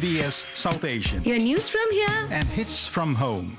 SBS South Asian. Your news from here and hits from home.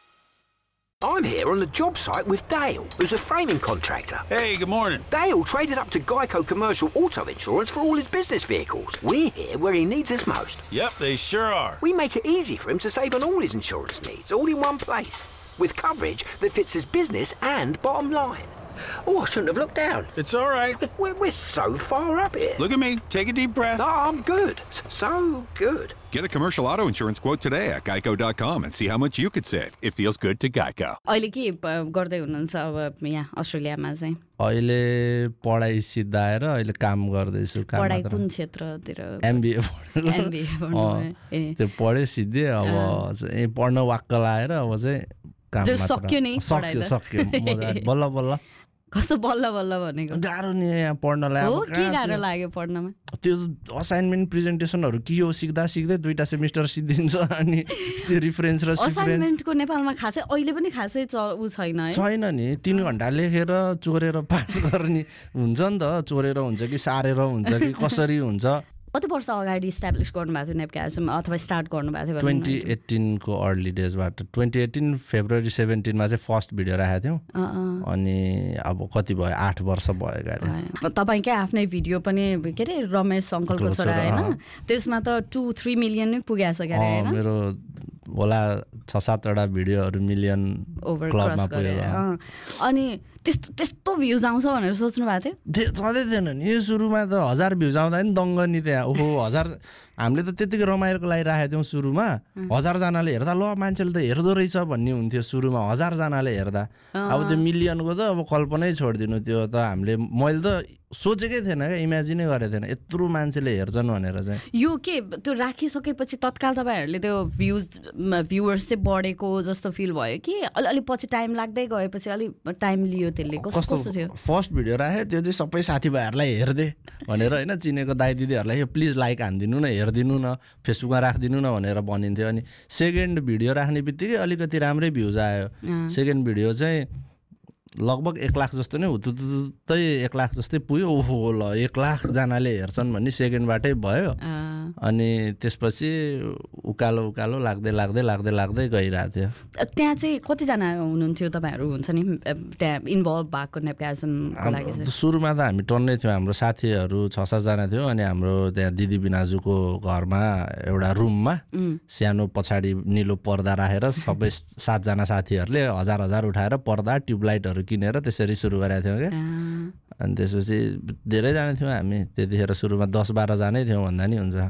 I'm here on the job site with Dale, who's a framing contractor. Hey, good morning. Dale traded up to Geico Commercial Auto Insurance for all his business vehicles. We're here where he needs us most. Yep, they sure are. We make it easy for him to save on all his insurance needs, all in one place, with coverage that fits his business and bottom line. Oh, I shouldn't have looked down. It's all right. We're so far up here. Look at me. Take a deep breath. No, I'm good. So good. Get a commercial auto insurance quote today at geico.com and see how much you could save. It feels good to Geico. अहिले के गर्दै हुनुहुन्छ अब यहाँ अस्ट्रेलियामा चाहिँ? अहिले पढाइ सिद्धाएर अहिले काम गर्दैछु. पढाइ कुन क्षेत्रतिर? MBA पढ्नु. त्यो पढे सिद्धे अब पढ्न वाक्क लाएर अब चाहिँ काम जो सक्यो नि पढाइ सक्यो बल्ल बल्ल. कस्तो बल्ल बल्ल भनेको? गाह्रो नि यहाँ पढ्नलाई. हो के गाह्रो लाग्यो पढ्नमा? त्यो असाइनमेन्ट प्रेजेन्टेसनहरू के हो सिक्दा सिक्दै 2टा सेमिस्टर सिद्धिन्छ अनि त्यो रिफरेन्स र असाइनमेन्टको नेपालमा खासै अहिले पनि खासै उ छैन नि. 3 घण्टा लेखेर चोरेर पास गर्ने हुन्छ नि त. चोरेर हुन्छ कि सारेर हुन्छ कि कसरी हुन्छ. कति वर्ष अगाडि इस्टाब्लिस गर्नुभएको थियो नेपकासम अथवा स्टार्ट गर्नुभएको थियो? 2018 को अर्ली डेजबाट. 2018 फेब्रुअरी 17 मा चाहिँ फर्स्ट भिडियो राखेको थियौँ. अनि अब कति भयो 8 वर्ष भयो गाडी. तपाईँकै आफ्नै भिडियो पनि के अरे रमेश अङ्कलको छोरा होइन, त्यसमा त 2-3 मिलियन नै पुगेछ के अरे होइन? मेरो होला 6-7 वटा भिडियोहरू मिलियन क्लबमा पुग्यो. अनि त्यस्तो भ्युज आउँछ भनेर सोच्नु भएको थियो? छँदै थिएन नि सुरुमा त. 1000 भ्युज आउँदा नि दङ्ग नि त्यहाँ. ओहो 1000 हामीले त त्यतिकै रमाइलोको लागि राखेको थियौँ सुरुमा. 1000 जनाले हेर्दा ल मान्छेले त हेर्दो रहेछ भन्ने हुन्थ्यो सुरुमा. 1000 जनाले हेर्दा. अब त्यो मिलियनको त अब कल्पनै छोडिदिनु. त्यो त मैले त सोचेकै थिएन क्या, इमेजिनै गरेको थिएन यत्रो मान्छेले हेर्छन् भनेर चाहिँ. यो के त्यो राखिसकेपछि तत्काल तपाईँहरूले त्यो भ्युवर्स चाहिँ बढेको जस्तो फिल भयो कि अलि पछि टाइम लाग्दै गएपछि अलिक टाइम लियो त्यसले? कस्तो थियो? फर्स्ट भिडियो राखेँ त्यो चाहिँ सबै साथीभाइहरूलाई हेर्दे भनेर होइन, चिनेको दाइ दिदीहरूलाई यो प्लिज लाइक हानिदिनु न, हेरिदिनु न, फेसबुकमा राखिदिनु न भनेर भनिन्थ्यो. अनि सेकेन्ड भिडियो राख्ने बित्तिकै अलिकति राम्रै भ्युज आयो. सेकेन्ड भिडियो चाहिँ लगभग 1 लाख जस्तो नै हुतुतै 1 लाख जस्तै पुग्यो. ओहो ल 1 लाख जनाले हेर्छन् भन्ने सेकेन्डबाटै भयो. अनि त्यसपछि उकालो लाग्दै गइरहेको थियो. त्यहाँ चाहिँ कतिजना हुनुहुन्थ्यो तपाईँहरू हुन्छ नि त्यहाँ इन्भल्भ भएको नेपकासमको लागि? सुरुमा त हामी टन्नै थियौँ. हाम्रो साथीहरू 6-7 जना थियो. अनि हाम्रो त्यहाँ दिदी बिनाजुको घरमा एउटा रुममा सानो पछाडि निलो पर्दा राखेर सबै 7 जना साथीहरूले 1000 उठाएर पर्दा ट्युबलाइटहरू किनेर त्यसरी सुरु गरेका थियौँ क्या. अनि त्यसपछि धेरैजना थियौँ हामी त्यतिखेर. सुरुमा 10-12 जनै थियौँ भन्दा नि हुन्छ.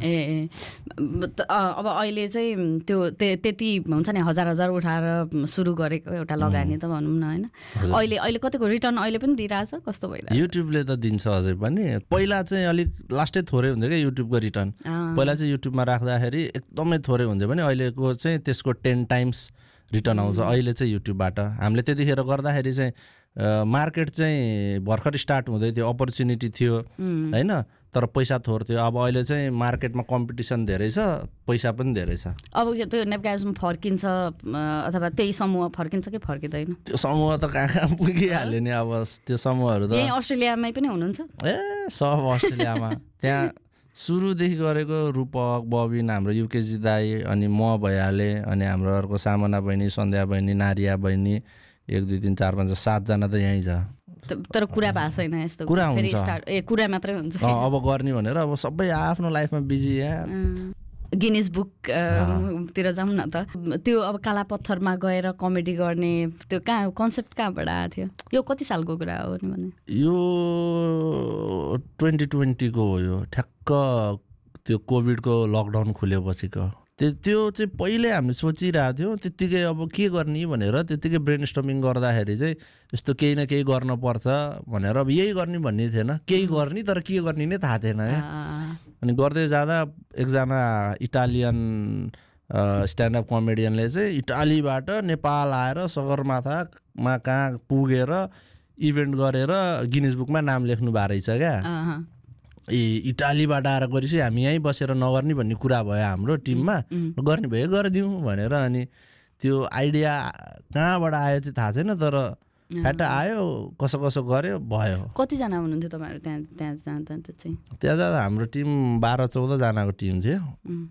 अब अहिले चाहिँ त्यो त्यति हुन्छ नि 1000 उठाएर सुरु गरेको एउटा लगानी त भनौँ न होइन. अहिले कतिको रिटर्न अहिले पनि दिइरहेछ? कस्तो भइरहेछ? युट्युबले त दिन्छ अझै पनि. पहिला चाहिँ अलिक लास्टै थोरै हुन्थ्यो क्या युट्युबको रिटर्न. पहिला चाहिँ युट्युबमा राख्दाखेरि एकदमै थोरै हुन्थ्यो भने अहिलेको चाहिँ त्यसको 10 टाइम्स रिटर्न आउँछ अहिले चाहिँ युट्युबबाट. हामीले त्यतिखेर गर्दाखेरि चाहिँ मार्केट चाहिँ भर्खर स्टार्ट हुँदै थियो, अपर्च्युनिटी थियो होइन, तर पैसा थोर थियो. अब अहिले चाहिँ मार्केटमा कम्पिटिसन धेरै छ, पैसा पनि धेरै छ. अब त्यो नेपकासम फर्किन्छ अथवा त्यही समूह फर्किन्छ कि फर्किँदैन? त्यो समूह त कहाँ पुगिहाल्यो नि. अब त्यो समूहहरू त यही अस्ट्रेलियामै पनि हुनुहुन्छ? सब अस्ट्रेलियामा. त्यहाँ सुरुदेखि गरेको रूपक, बबिन, हाम्रो युकेजी दाई, अनि म भइहालेँ, अनि हाम्रो अर्को सामना बहिनी, सन्ध्या बहिनी, नारिया बहिनी, 1 2 3 4 5 7 जना त यहीँ छ. तर कुरा भएको छैन यस्तो? कुरा हुन्छ, कुरा मात्रै हुन्छ अब गर्ने भनेर. अब सबै आफ्नो लाइफमा बिजी. यहाँ गिनिज बुकतिर जाउँ न त. त्यो अब काला पत्थरमा गएर कमेडी गर्ने त्यो कन्सेप्ट कहाँबाट आएको थियो? यो कति सालको कुरा हो नि भने? यो 2020 को हो. यो ठ्याक्क त्यो कोभिडको लकडाउन खुलेपछिको. त्यो चाहिँ पहिल्यै हामी सोचिरहेको थियौँ. त्यत्तिकै अब के गर्ने भनेर त्यत्तिकै ब्रेन स्टर्मिङ गर्दाखेरि चाहिँ यस्तो केही न केही गर्नुपर्छ भनेर. अब यही गर्ने भन्ने थिएन, केही गर्ने, तर के गर्ने नै थाहा थिएन क्या. अनि गर्दै जाँदा एकजना इटालियन स्ट्यान्डअप कमेडियनले चाहिँ इटालीबाट नेपाल आएर सगरमाथामा कहाँ पुगेर इभेन्ट गरेर गिनिज बुकमा नाम लेख्नु भएको रहेछ क्या. इटालीबाट आएर गरेपछि हामी यहीँ बसेर नगर्ने भन्ने कुरा भयो हाम्रो टिममा. गर्ने भयो गरिदिउँ भनेर. अनि त्यो आइडिया कहाँबाट आयो चाहिँ थाहा छैन, तर फ्याट आयो, कसो कसो गर्यो, भयो. कतिजना हुनुहुन्थ्यो तपाईँहरू त्यहाँ जाँदा चाहिँ? त्यहाँ जाँदा हाम्रो टिम 12-14 जनाको टिम थियो.